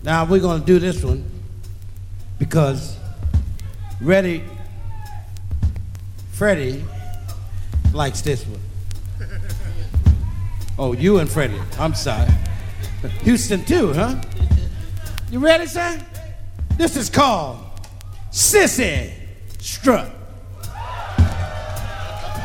Now we're going to do this one because Freddie likes this one. Oh, you and Freddie. I'm sorry. Houston too, huh? You ready, sir? This is called Sissy Strut.